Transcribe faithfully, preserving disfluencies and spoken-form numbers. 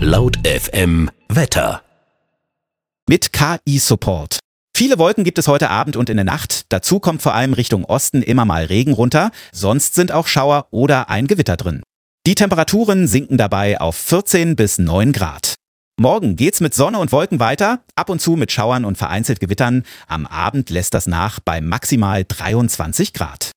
Laut F M Wetter. Mit K I-Support. Viele Wolken gibt es heute Abend und in der Nacht. Dazu kommt vor allem Richtung Osten immer mal Regen runter. Sonst sind auch Schauer oder ein Gewitter drin. Die Temperaturen sinken dabei auf vierzehn bis neun Grad. Morgen geht's mit Sonne und Wolken weiter, ab und zu mit Schauern und vereinzelt Gewittern. Am Abend lässt das nach bei maximal dreiundzwanzig Grad.